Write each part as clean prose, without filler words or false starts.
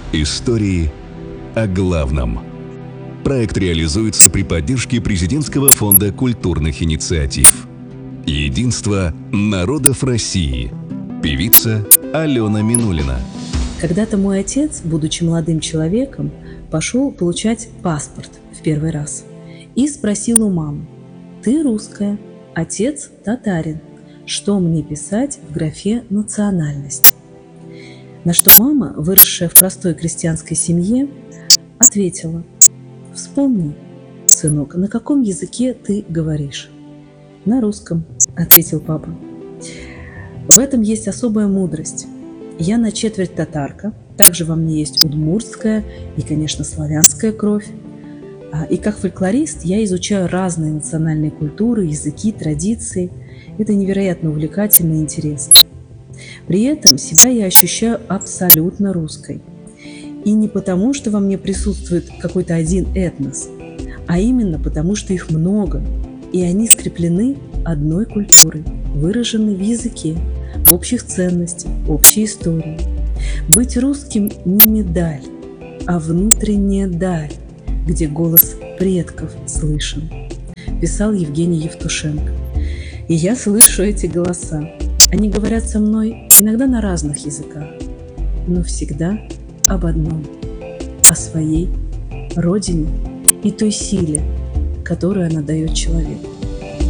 Истории о главном. Проект реализуется при поддержке Президентского фонда культурных инициатив. Единство народов России. Певица Алена Минулина. Когда-то мой отец, будучи молодым человеком, пошел получать паспорт в первый раз и спросил у мамы: «Ты русская, отец татарин, что мне писать в графе «национальность»?» На что мама, выросшая в простой крестьянской семье, ответила: «Вспомни, сынок, на каком языке ты говоришь?» «На русском», — ответил папа. В этом есть особая мудрость. Я на четверть татарка, также во мне есть удмуртская и, конечно, славянская кровь. И как фольклорист я изучаю разные национальные культуры, языки, традиции. Это невероятно увлекательно и интересно. При этом себя я ощущаю абсолютно русской. И не потому, что во мне присутствует какой-то один этнос, а именно потому, что их много, и они скреплены одной культурой, выраженной в языке, общих ценностях, общей истории. Быть русским не медаль, а внутренняя даль, где голос предков слышен, писал Евгений Евтушенко. И я слышу эти голоса. Они говорят со мной иногда на разных языках, но всегда об одном – о своей родине и той силе, которую она дает человеку.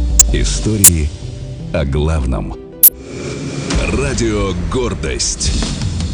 Истории о главном. Радио «Гордость».